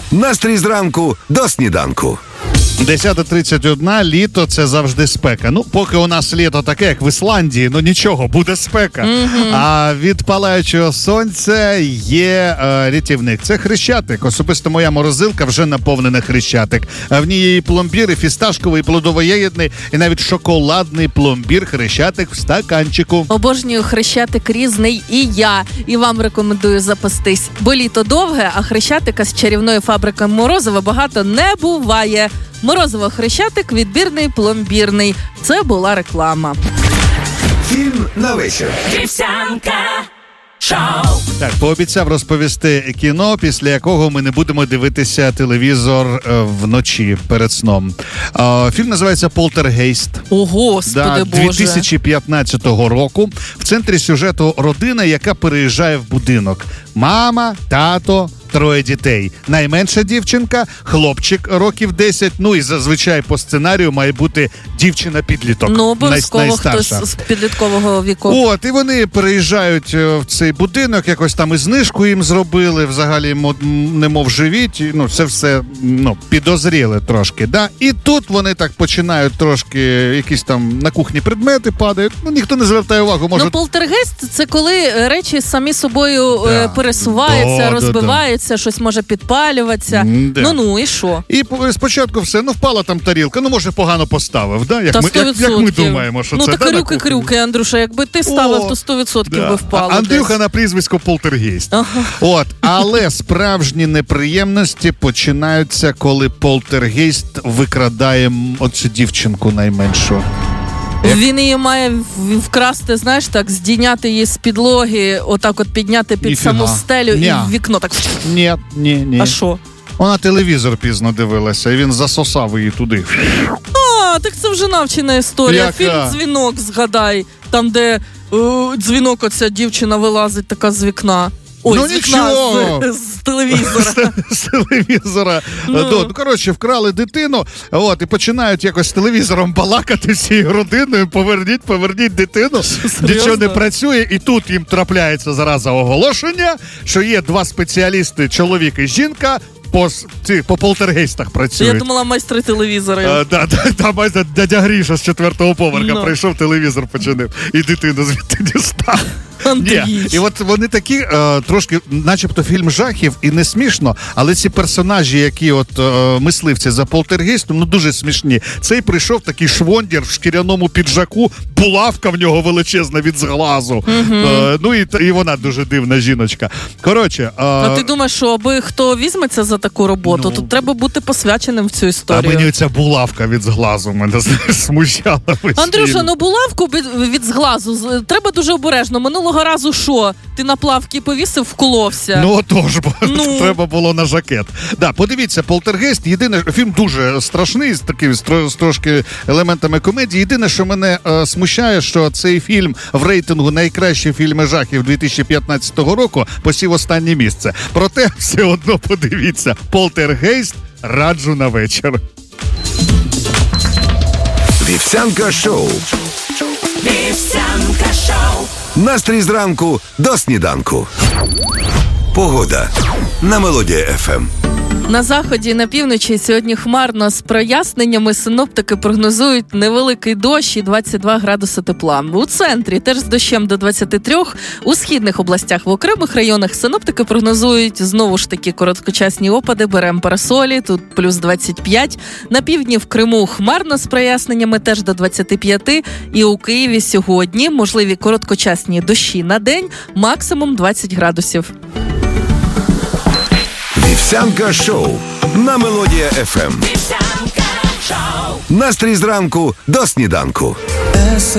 Настрій зранку до сніданку. 10:31, літо – це завжди спека. Ну, поки у нас літо таке, як в Ісландії, ну нічого, буде спека. А від палаючого сонця є рятівник. Це Хрещатик. Особисто моя морозилка вже наповнена Хрещатик. А в ній є і пломбір, і фісташковий, і плодово-ягідний, і навіть шоколадний пломбір Хрещатик в стаканчику. Обожнюю Хрещатик різний і я. І вам рекомендую запастись. Бо літо довге, а Хрещатика з чарівної фабрики морозива багато не буває. Морозиво Хрещатик, відбірний, пломбірний. Це була реклама. Фільм на вечір. Вівсянка шоу. Так, пообіцяв розповісти кіно, після якого ми не будемо дивитися телевізор вночі перед сном. Фільм називається «Полтергейст». О, Господи Боже. 2015 року. В центрі сюжету родина, яка переїжджає в будинок. Мама, тато, 3 дітей. Найменша дівчинка, хлопчик років 10, ну і зазвичай по сценарію має бути дівчина-підліток. Ну, обов'язково хтось з підліткового віку. От, і вони переїжджають в цей будинок, якось там і знижку їм зробили, взагалі немов живіть, ну це все підозріли трошки, да? І тут вони так починають трошки, якісь там на кухні предмети падають, ну ніхто не звертає увагу. Може... Ну, полтергейст – це коли речі самі собою пересуваються, розбиваються, щось може підпалюватися. Ну, і що? І спочатку все, впала там тарілка, може погано поставив, да? Як ми думаємо, що це, так крюки, Андрюша, якби ти ставив, то 100% би впало. Андрюха на прізвисько Полтергейст. От, але справжні неприємності починаються, коли полтергейст викрадає оцю дівчинку найменшу. Він її має вкрасти, знаєш, так, здійняти її з підлоги, отак от підняти під саму стелю і в вікно так. Ні. А що? Вона телевізор пізно дивилася, і він засосав її туди. Так це вже навчена історія. Фільм «Дзвінок», згадай, там, де дзвінок, оця дівчина вилазить така з вікна. Ой, з вікна, з телевізора. З телевізора. Коротше, вкрали дитину, і починають якось з телевізором балакати всією родиною, поверніть дитину. Нічого не працює, і тут їм трапляється зараза оголошення, що є 2 спеціалісти, чоловік і жінка, по полтергейстах працюють. Я думала, майстри телевізора. Майстер дядя Гріша з 4-го поверха прийшов, телевізор починив, і дитину звідти дістав. І от вони такі трошки, начебто фільм жахів, і не смішно, але ці персонажі, які мисливці за полтергейстом, дуже смішні. Цей прийшов такий швондір в шкіряному піджаку, булавка в нього величезна від зглазу. І вона дуже дивна жіночка. Коротше. А ти думаєш, що аби хто візьметься за таку роботу, то треба бути посвяченим в цю історію. А мені ця булавка від зглазу мене смущала. Андрюша, булавку від зглазу треба дуже обережно. Минулого разу що? Ти на плавки повісив, вколовся. Отож, бо треба було на жакет. Подивіться, «Полтергейст», фільм дуже страшний, з такими трошки елементами комедії. Єдине, що мене смущає, що цей фільм в рейтингу найкращі фільми жахів 2015 року посів останнє місце. Проте все одно подивіться, «Полтергейст» раджу на вечір. Вівсянка шоу. Вівсянка шоу. Настрій зранку до сніданку. Погода на Мелодія ФМ. На заході і на півночі сьогодні хмарно з проясненнями. Синоптики прогнозують невеликий дощ і 22 градуси тепла. У центрі теж з дощем до 23. У східних областях в окремих районах синоптики прогнозують знову ж таки короткочасні опади. Беремо парасолі, тут плюс 25. На півдні в Криму хмарно з проясненнями теж до 25. І у Києві сьогодні можливі короткочасні дощі на день, максимум 20 градусів. Вівсянка шоу на Мелодія ФМ. Вівсянка шоу. Настрій зранку до сніданку.